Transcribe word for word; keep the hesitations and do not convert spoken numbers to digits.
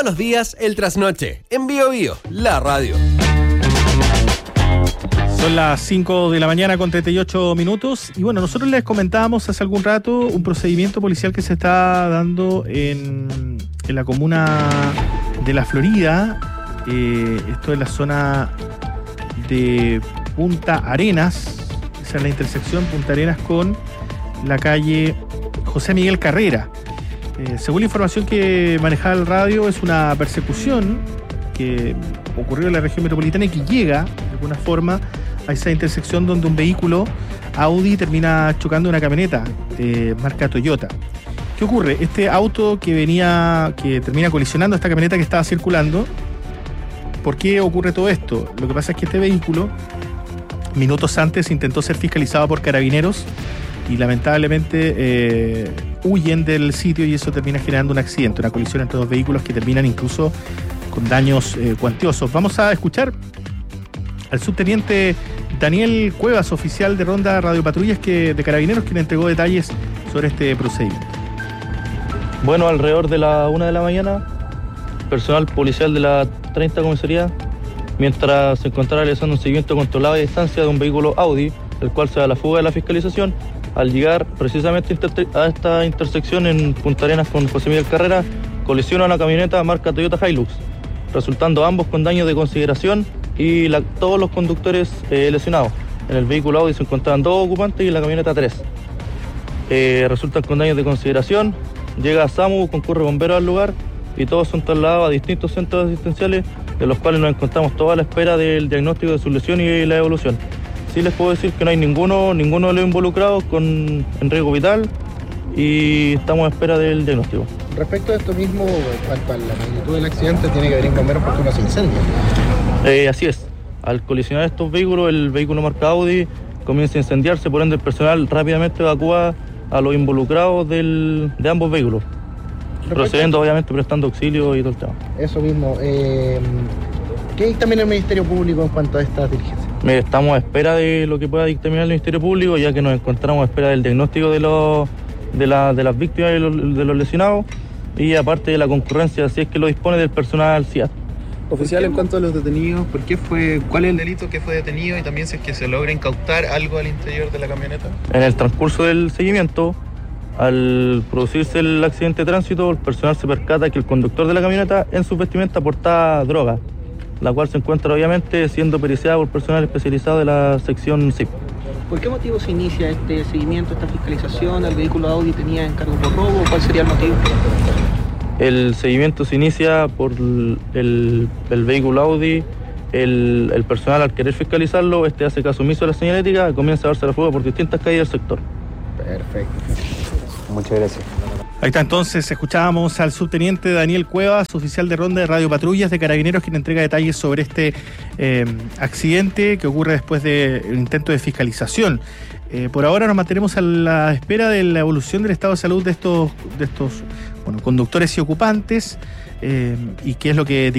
Todos los días, el trasnoche, en Bio Bio, la radio. Son las cinco de la mañana con treinta y ocho minutos. Y bueno, nosotros les comentábamos hace algún rato un procedimiento policial que se está dando en, en la comuna de La Florida. Eh, esto es la zona de Punta Arenas. Esa es la intersección Punta Arenas con la calle José Miguel Carrera. Eh, según la información que manejaba el radio, es una persecución que ocurrió en la región metropolitana y que llega, de alguna forma, a esa intersección donde un vehículo Audi termina chocando una camioneta de marca Toyota. ¿Qué ocurre? Este auto que venía, que termina colisionando esta camioneta que estaba circulando, ¿por qué ocurre todo esto? Lo que pasa es que este vehículo, minutos antes, intentó ser fiscalizado por carabineros y lamentablemente eh, huyen del sitio y eso termina generando un accidente, una colisión entre dos vehículos que terminan incluso con daños eh, cuantiosos. Vamos a escuchar al subteniente Daniel Cuevas, oficial de Ronda Radio Patrullas que, de Carabineros, quien entregó detalles sobre este procedimiento. Bueno, alrededor de la una de la mañana, personal policial de la treinta comisaría, mientras se encontraba realizando un seguimiento controlado a distancia de un vehículo Audi, el cual se da la fuga de la fiscalización, al llegar precisamente a esta intersección en Punta Arenas con José Miguel Carrera, colisiona una camioneta marca Toyota Hilux, resultando ambos con daños de consideración y la, todos los conductores eh, lesionados. En el vehículo Audi se encontraban dos ocupantes y en la camioneta tres. Eh, resultan con daños de consideración, llega a SAMU, concurre bomberos al lugar y todos son trasladados a distintos centros asistenciales, de los cuales nos encontramos toda la espera del diagnóstico de su lesión y la evolución. Sí les puedo decir que no hay ninguno, ninguno de los involucrados con, en riesgo vital y estamos a espera del diagnóstico. Respecto a esto mismo, en cuanto a la magnitud del accidente, tiene que venir bomberos porque uno se incendia. Eh, así es. Al colisionar estos vehículos, el vehículo marca Audi comienza a incendiarse, por ende el personal rápidamente evacúa a los involucrados del, de ambos vehículos, Respecto procediendo obviamente prestando auxilio y todo el tema. Eso mismo. Eh, ¿Qué dictamina el Ministerio Público en cuanto a estas diligencias? Estamos a espera de lo que pueda dictaminar el Ministerio Público, ya que nos encontramos a espera del diagnóstico de, los, de, la, de las víctimas y los, de los lesionados, y aparte de la concurrencia, si es que lo dispone del personal C I A T. Oficial, en cuanto a los detenidos, ¿por qué fue, cuál es el delito que fue detenido y también si es que se logra incautar algo al interior de la camioneta? En el transcurso del seguimiento, al producirse el accidente de tránsito, el personal se percata que el conductor de la camioneta en su vestimenta portaba droga, la cual se encuentra obviamente siendo periciada por personal especializado de la sección S I P. ¿Por qué motivo se inicia este seguimiento, esta fiscalización? ¿El vehículo Audi tenía encargo por robo? ¿Cuál sería el motivo? El seguimiento se inicia por el, el vehículo Audi, el, el personal al querer fiscalizarlo, este hace caso omiso de la señalética y comienza a darse la fuga por distintas calles del sector. Perfecto. Muchas gracias. Ahí está, entonces escuchábamos al subteniente Daniel Cuevas, oficial de Ronda de Radio Patrullas de Carabineros, quien entrega detalles sobre este eh, accidente que ocurre después del intento de fiscalización. Eh, por ahora nos mantenemos a la espera de la evolución del estado de salud de estos, de estos bueno, conductores y ocupantes eh, y qué es lo que